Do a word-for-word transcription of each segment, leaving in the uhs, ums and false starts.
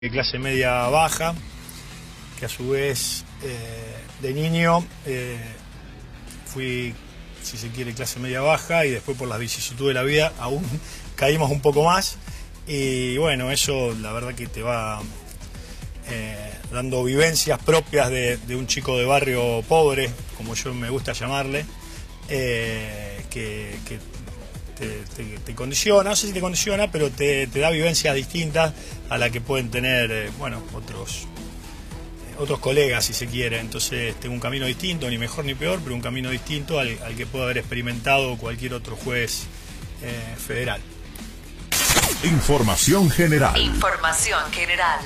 de clase media baja, que a su vez eh, de niño eh, fui, si se quiere, clase media baja, y después por las vicisitudes de la vida aún caímos un poco más, y bueno, eso la verdad que te va eh, dando vivencias propias de, de un chico de barrio pobre, como yo me gusta llamarle, eh, que, que Te, te, te condiciona, no sé si te condiciona, pero te, te da vivencias distintas a las que pueden tener, eh, bueno, otros, eh, otros colegas, si se quiere. Entonces tengo un camino distinto, ni mejor ni peor, pero un camino distinto al, al que puede haber experimentado cualquier otro juez eh, federal. Información general. Información general.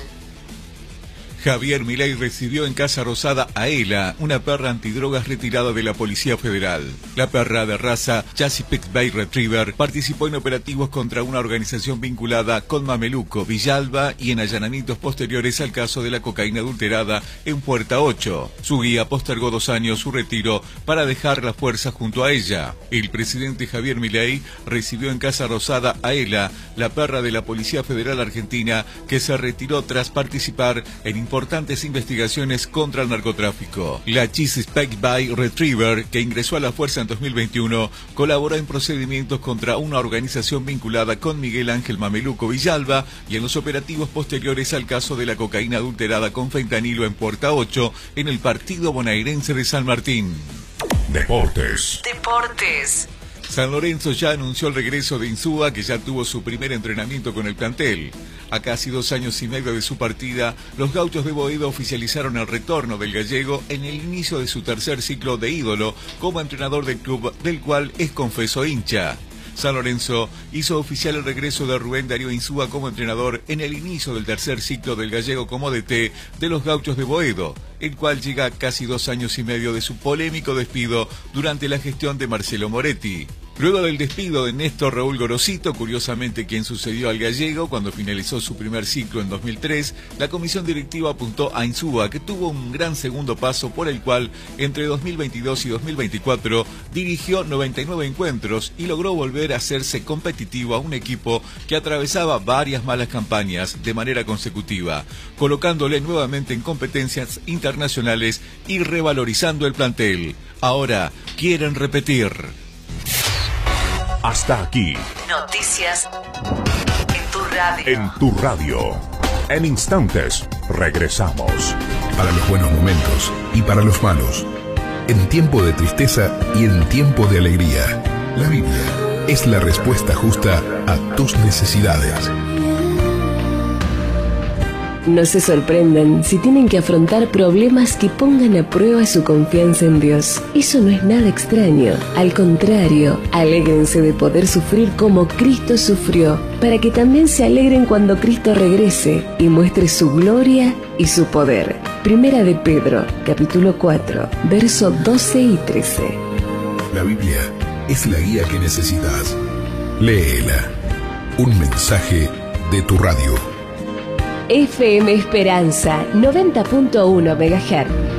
Javier Milei recibió en Casa Rosada a Ela, una perra antidrogas retirada de la Policía Federal. La perra de raza Chesapeake Bay Retriever participó en operativos contra una organización vinculada con Mameluco, Villalba y en allanamientos posteriores al caso de la cocaína adulterada en Puerta ocho. Su guía postergó dos años su retiro para dejar la fuerza junto a ella. El presidente Javier Milei recibió en Casa Rosada a Ela, la perra de la Policía Federal Argentina, que se retiró tras participar en importantes investigaciones contra el narcotráfico. La Chesapeake Bay Retriever, que ingresó a la fuerza en dos mil veintiuno, colaboró en procedimientos contra una organización vinculada con Miguel Ángel Mameluco Villalba y en los operativos posteriores al caso de la cocaína adulterada con fentanilo en Puerta ocho, en el partido bonaerense de San Martín. Deportes. Deportes. San Lorenzo ya anunció el regreso de Insúa, que ya tuvo su primer entrenamiento con el plantel. A casi dos años y medio de su partida, los gauchos de Boedo oficializaron el retorno del gallego en el inicio de su tercer ciclo de ídolo como entrenador del club, del cual es confeso hincha. San Lorenzo hizo oficial el regreso de Rubén Darío Insúa como entrenador en el inicio del tercer ciclo del gallego como D T de los gauchos de Boedo, el cual llega a casi dos años y medio de su polémico despido durante la gestión de Marcelo Moretti. Luego del despido de Néstor Raúl Gorosito, curiosamente quien sucedió al gallego cuando finalizó su primer ciclo en dos mil tres, la comisión directiva apuntó a Insúa, que tuvo un gran segundo paso por el cual entre dos mil veintidós y dos mil veinticuatro dirigió noventa y nueve encuentros y logró volver a hacerse competitivo a un equipo que atravesaba varias malas campañas de manera consecutiva, colocándole nuevamente en competencias internacionales y revalorizando el plantel. Ahora quieren repetir. Hasta aquí. Noticias en tu radio. En tu radio. En instantes, regresamos. Para los buenos momentos y para los malos. En tiempo de tristeza y en tiempo de alegría. La Biblia es la respuesta justa a tus necesidades. No se sorprendan si tienen que afrontar problemas que pongan a prueba su confianza en Dios. Eso no es nada extraño. Al contrario, alégrense de poder sufrir como Cristo sufrió, para que también se alegren cuando Cristo regrese y muestre su gloria y su poder. Primera de Pedro, capítulo cuatro, versos doce y trece. La Biblia es la guía que necesitas. Léela. Un mensaje de tu radio. F M Esperanza noventa punto uno megahertz.